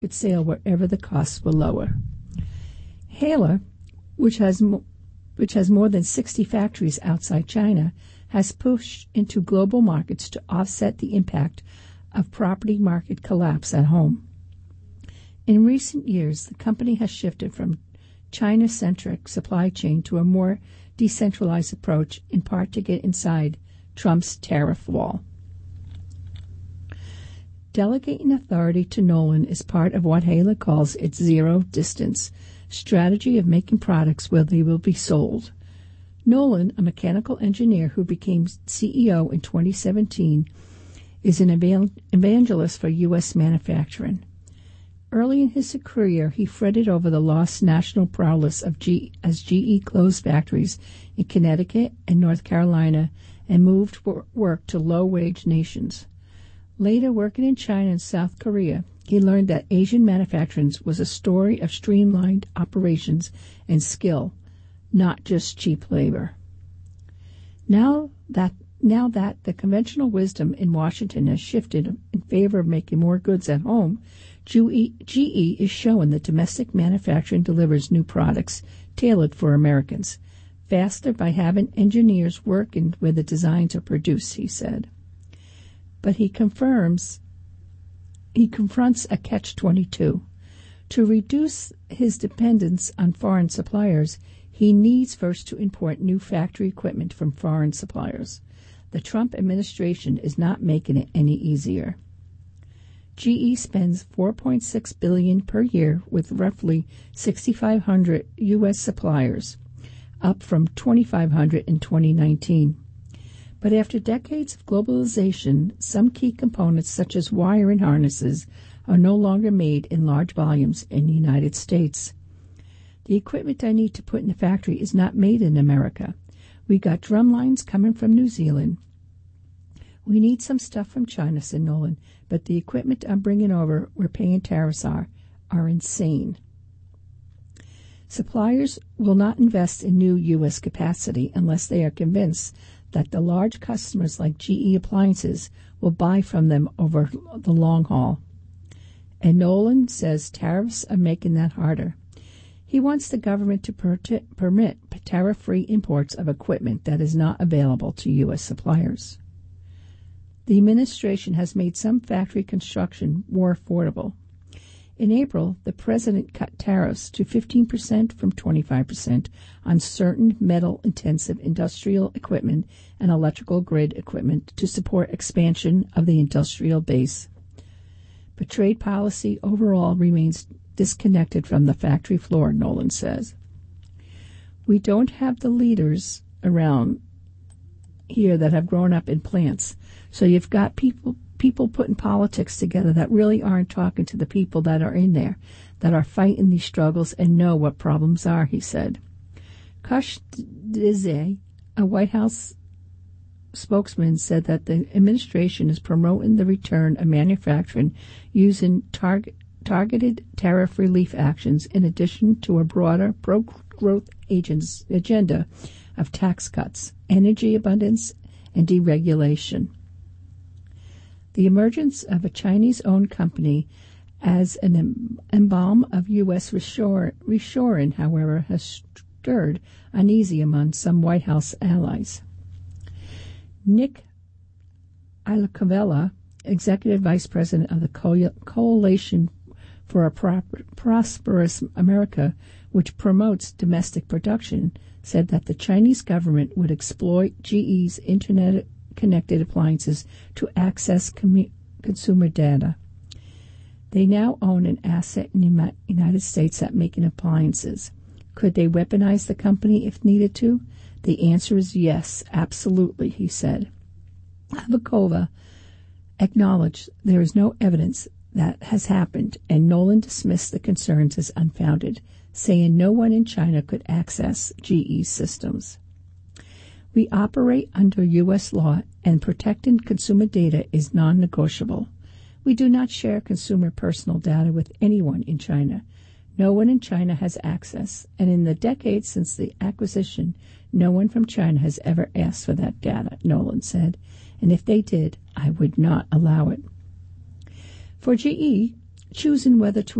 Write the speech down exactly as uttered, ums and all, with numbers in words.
could sale wherever the costs were lower. Haier, which has mo- which has more than sixty factories outside China, has pushed into global markets to offset the impact of property market collapse at home. In recent years, the company has shifted from China-centric supply chain to a more decentralized approach, in part to get inside Trump's tariff wall. Delegating authority to Nolan is part of what Haier calls its zero-distance strategy of making products where they will be sold. Nolan, a mechanical engineer who became C E O in twenty seventeen, is an evangelist for U S manufacturing. Early in his career, he fretted over the lost national prowess of G as G E closed factories in Connecticut and North Carolina and moved work to low-wage nations. Later, working in China and South Korea, he learned that Asian manufacturing was a story of streamlined operations and skill, not just cheap labor. Now that now that the conventional wisdom in Washington has shifted in favor of making more goods at home, G E is showing that domestic manufacturing delivers new products tailored for Americans faster by having engineers working where the designs are produced, he said. But he confirms he confronts a catch twenty-two. To reduce his dependence on foreign suppliers, he needs first to import new factory equipment from foreign suppliers. The Trump administration is not making it any easier. G E spends four point six billion dollars per year with roughly six thousand five hundred U S suppliers, up from two thousand five hundred in twenty nineteen. But after decades of globalization, some key components such as wire and harnesses are no longer made in large volumes in the United States. The equipment I need to put in the factory is not made in America. We got drum lines coming from New Zealand. We need some stuff from China, said Nolan, but the equipment I'm bringing over where paying tariffs are, are insane. Suppliers will not invest in new U S capacity unless they are convinced that the large customers like G E Appliances will buy from them over the long haul. And Nolan says tariffs are making that harder. He wants the government to per- permit tariff-free imports of equipment that is not available to U S suppliers. The administration has made some factory construction more affordable. In April, the president cut tariffs to fifteen percent from twenty-five percent on certain metal-intensive industrial equipment and electrical grid equipment to support expansion of the industrial base. But trade policy overall remains disconnected from the factory floor, Nolan says. We don't have the leaders around here that have grown up in plants, so you've got people people putting politics together that really aren't talking to the people that are in there, that are fighting these struggles and know what problems are, he said. Kush Dizay, a White House spokesman, said that the administration is promoting the return of manufacturing using target, targeted tariff relief actions in addition to a broader pro-growth agents agenda of tax cuts, energy abundance, and deregulation. The emergence of a Chinese-owned company as an emblem of U S reshore, reshoring, however, has stirred uneasy among some White House allies. Nick Iacovella, executive vice president of the Co- Coalition for a Pro- Prosperous America, which promotes domestic production, said that the Chinese government would exploit G E's Internet-connected appliances to access com- consumer data. They now own an asset in the United States at making appliances. Could they weaponize the company if needed to? The answer is yes, absolutely, he said. Avakova acknowledged there is no evidence that has happened, and Nolan dismissed the concerns as unfounded, saying no one in China could access G E's systems. We operate under U S law, and protecting consumer data is non-negotiable. We do not share consumer personal data with anyone in China. No one in China has access, and in the decades since the acquisition, no one from China has ever asked for that data, Nolan said, and if they did, I would not allow it. For G E, choosing whether to